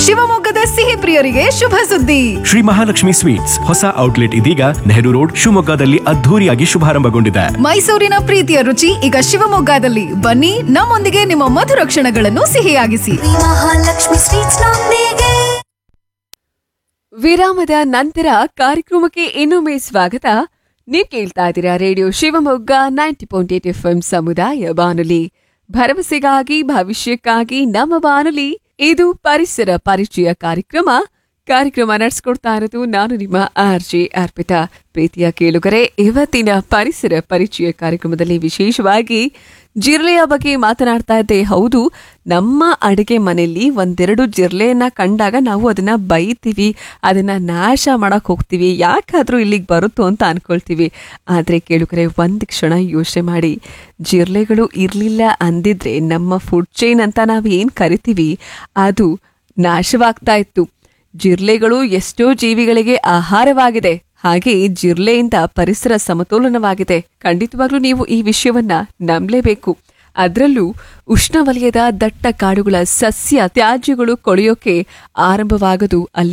ಶಿವಮೊಗ್ಗದ ಸಿಹಿ ಪ್ರಿಯರಿಗೆ ಶುಭ ಸುದ್ದಿ. ಶ್ರೀ ಮಹಾಲಕ್ಷ್ಮಿ ಸ್ವೀಟ್ಸ್ ಹೊಸ ಔಟ್ಲೆಟ್ ಇದೀಗ ನೆಹರು ರೋಡ್ ಶಿವಮೊಗ್ಗದಲ್ಲಿ ಅದ್ಧೂರಿಯಾಗಿ ಶುಭಾರಂಭಗೊಂಡಿದೆ. ಮೈಸೂರಿನ ಪ್ರೀತಿಯ ರುಚಿ ಈಗ ಶಿವಮೊಗ್ಗದಲ್ಲಿ. ಬನ್ನಿ, ನಮ್ಮೊಂದಿಗೆ ನಿಮ್ಮ ಮಧುರ ಕ್ಷಣಗಳನ್ನು ಸಿಹಿಯಾಗಿಸಿ. ಮಹಾಲಕ್ಷ್ಮಿ ಸ್ವೀಟ್ಸ್ ನೊಂದಿಗೆ. ವಿರಾಮದ ನಂತರ ಕಾರ್ಯಕ್ರಮಕ್ಕೆ ಇನ್ನೊಮ್ಮೆ ಸ್ವಾಗತ. ನೀವು ಕೇಳ್ತಾ ಇದ್ದೀರಾ ರೇಡಿಯೋ ಶಿವಮೊಗ್ಗ 90.8 FM ಸಮುದಾಯ ಬಾನುಲಿ, ಭರವಸೆಗಾಗಿ ಭವಿಷ್ಯಕ್ಕಾಗಿ ನಮ್ಮ ಬಾನುಲಿ. ಇದು ಪರಿಸರ ಪರಿಚಯ ಕಾರ್ಯಕ್ರಮ ನಡೆಸ್ಕೊಡ್ತಾ ಇರೋದು ನಾನು ನಿಮ್ಮ RJ ಅರ್ಪಿತಾ. ಪ್ರೀತಿಯ ಕೇಳುಗರೆ, ಇವತ್ತಿನ ಪರಿಸರ ಪರಿಚಯ ಕಾರ್ಯಕ್ರಮದಲ್ಲಿ ವಿಶೇಷವಾಗಿ ಜಿರ್ಲೆಯ ಬಗ್ಗೆ ಮಾತನಾಡ್ತಾ ಇದ್ದೆ. ಹೌದು, ನಮ್ಮ ಅಡುಗೆ ಮನೆಯಲ್ಲಿ ಒಂದೆರಡು ಜಿರ್ಲೆಯನ್ನ ಕಂಡಾಗ ನಾವು ಅದನ್ನ ಬೈತೀವಿ, ಅದನ್ನ ನಾಶ ಮಾಡಕ್ ಹೋಗ್ತೀವಿ, ಯಾಕಾದ್ರೂ ಇಲ್ಲಿಗೆ ಬರುತ್ತೋ ಅಂತ ಅನ್ಕೊಳ್ತೀವಿ. ಆದ್ರೆ ಕೇಳುಗರೆ, ಒಂದ್ ಕ್ಷಣ ಯೋಚನೆ ಮಾಡಿ, ಜಿರ್ಲೆಗಳು ಇರ್ಲಿಲ್ಲ ಅಂದಿದ್ರೆ ನಮ್ಮ ಫುಡ್ ಚೈನ್ ಅಂತ ನಾವು ಏನ್ ಕರಿತೀವಿ ಅದು ನಾಶವಾಗ್ತಾ ಇತ್ತು. ಜಿರ್ಲೆಗಳು ಎಷ್ಟೋ ಜೀವಿಗಳಿಗೆ ಆಹಾರವಾಗಿದೆ. ಹಾಗೆ ಜಿರ್ಲೆಯಿಂದ ಪರಿಸರ ಸಮತೋಲನವಾಗಿದೆ. ಖಂಡಿತವಾಗ್ಲೂ ನೀವು ಈ ವಿಷಯವನ್ನ ನಂಬಲೇಬೇಕು. ಅದರಲ್ಲೂ ಉಷ್ಣವಲಯದ ದಟ್ಟ ಕಾಡುಗಳ ಸಸ್ಯ ತ್ಯಾಜ್ಯಗಳು ಕೊಳೆಯೋಕೆ ಆರಂಭವಾಗದು ಅಲ್ಲಿ